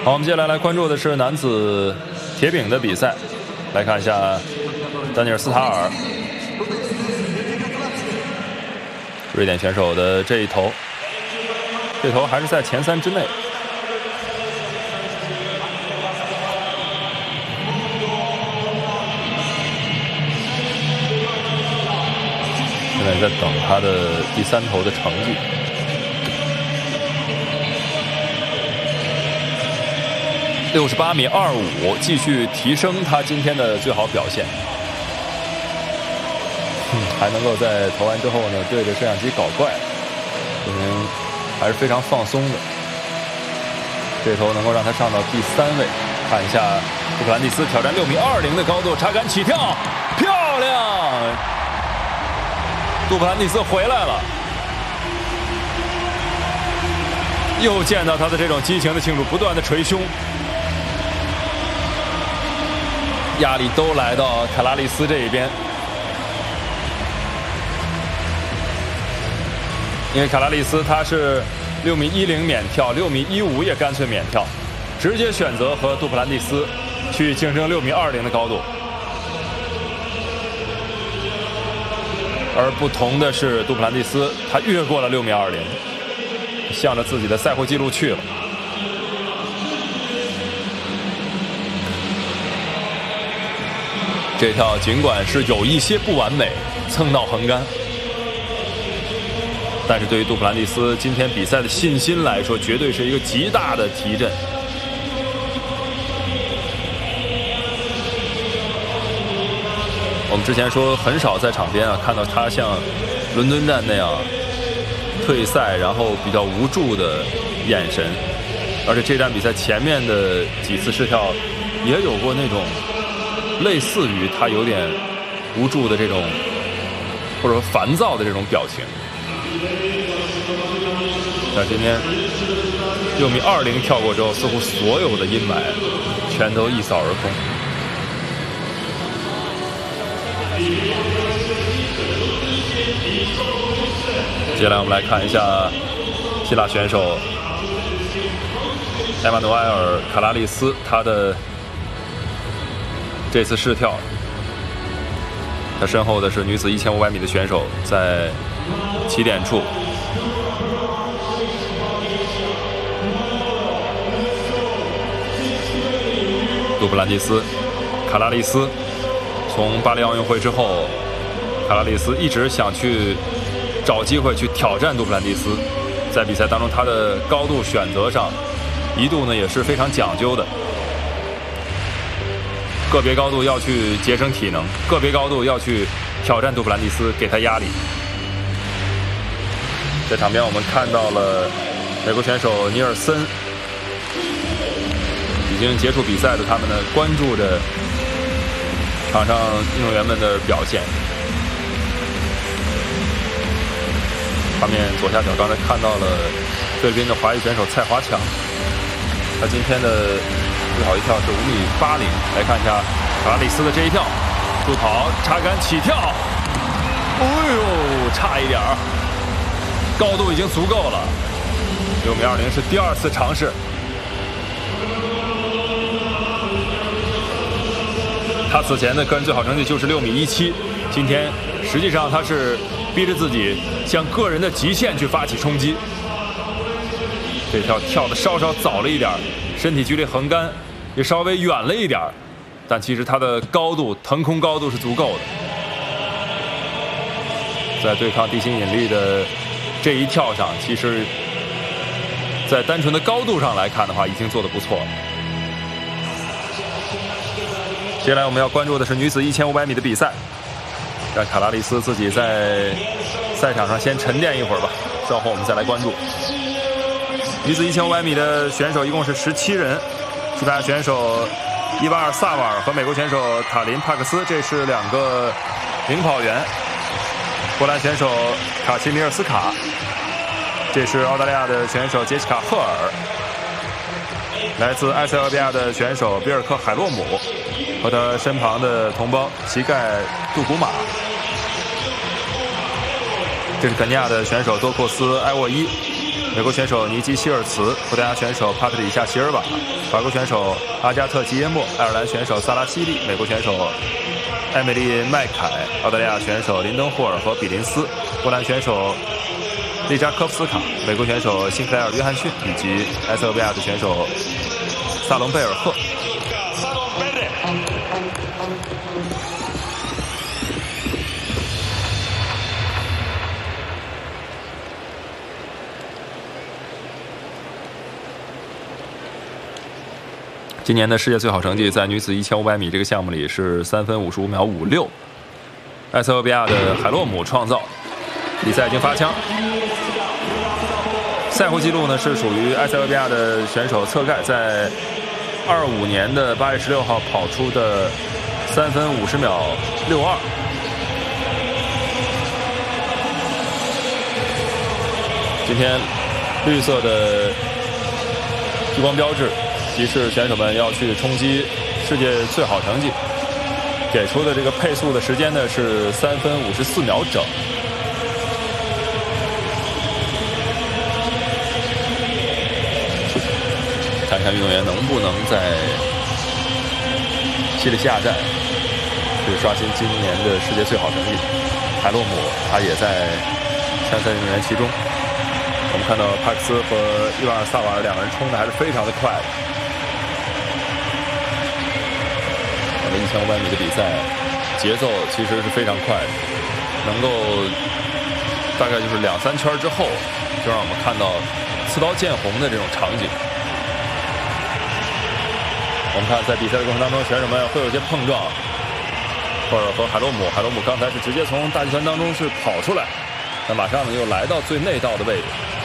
好，我们接下来关注的是男子铁饼的比赛，来看一下丹尼尔斯塔尔，瑞典选手的这一投，这投还是在前3之内。现在在等他的第3投的成绩。68.25米，继续提升他今天的最好表现。还能够在投完之后呢，对着摄像机搞怪，说明还是非常放松的。这投能够让他上到第3位。看一下杜普兰蒂斯挑战6.20米的高度，插杆起跳，漂亮！杜普兰蒂斯回来了，又见到他的这种激情的庆祝，不断的捶胸。压力都来到卡拉利斯这一边，因为卡拉利斯他是6.10米免跳，6.15米也干脆免跳，直接选择和杜普兰蒂斯去竞争6.20米的高度。而不同的是，杜普兰蒂斯他越过了6.20米，向着自己的赛后纪录去了。这跳尽管是有一些不完美，蹭到横杆，但是对于杜普兰蒂斯今天比赛的信心来说，绝对是一个极大的提振。我们之前说很少在场边看到他像伦敦站那样退赛然后比较无助的眼神，而且这站比赛前面的几次试跳也有过那种类似于他有点无助的这种，或者说烦躁的这种表情。但今天6.20米跳过之后，似乎所有的阴霾全都一扫而空。接下来我们来看一下希腊选手埃马努埃尔·卡拉利斯，他的这次试跳，他身后的是女子1500米的选手，在起点处。杜普兰蒂斯、卡拉利斯，从巴黎奥运会之后，卡拉利斯一直想去找机会去挑战杜普兰蒂斯，在比赛当中他的高度选择上，一度呢也是非常讲究的。个别高度要去节省体能，个别高度要去挑战杜普兰蒂斯，给他压力。在场边我们看到了美国选手尼尔森，已经结束比赛的他们呢关注着场上运动员们的表现。画面左下角刚才看到了菲律宾的华裔选手蔡华强，他今天的最好一跳是5.80米。来看一下卡拉利斯的这一跳，助跑插杆起跳，哎呦，差一点儿，高度已经足够了。6.20米是第2次尝试，他此前的个人最好成绩就是6.17米，今天实际上他是逼着自己向个人的极限去发起冲击。这跳跳的稍稍早了一点，身体距离横杆也稍微远了一点，但其实它的高度腾空高度是足够的。在对抗地心引力的这一跳上，其实在单纯的高度上来看的话，已经做得不错了。接下来我们要关注的是女子1500米的比赛，让卡拉利斯自己在赛场上先沉淀一会儿吧，稍后我们再来关注。女子1500米的选手一共是17人，西班牙选手伊瓦尔·萨瓦尔和美国选手塔林·帕克斯，这是2个领跑员。波兰选手卡奇米尔斯卡，这是澳大利亚的选手杰西卡·赫尔。来自埃塞俄比亚的选手比尔克·海洛姆和他身旁的同胞齐盖·杜古马。这是肯尼亚的选手多库斯·埃沃伊美国选手尼基希尔茨，葡萄牙选手帕特里夏席尔瓦，法国选手阿加特吉耶莫，爱尔兰选手萨拉西利，美国选手艾米丽麦凯，澳大利亚选手林登霍尔和比林斯，波兰选手利扎科夫斯卡，美国选手辛克莱尔约翰逊，以及埃塞俄比亚的选手萨隆贝尔赫。今年的世界最好成绩在女子1500米这个项目里是3分55秒56。埃塞俄比亚的海洛姆创造，比赛已经发枪。赛后纪录呢是属于埃塞俄比亚的选手侧盖在25年的8月16号跑出的3分50秒62。今天绿色的聚光标志提示选手们要去冲击世界最好成绩，给出的这个配速的时间呢是3分54秒整。看看运动员能不能在西里西亚站去刷新今年的世界最好成绩。海洛姆他也在参赛运动员其中。我们看到帕克斯和伊万尔萨瓦尔两个人冲的还是非常的快的。1500米的比赛节奏其实是非常快的，能够大概就是2-3圈之后就让我们看到刺刀见红的这种场景。我们看在比赛的过程当中，选手们会有一些碰撞，或者和海洛姆刚才是直接从大集团当中是跑出来，那马上呢又来到最内道的位置。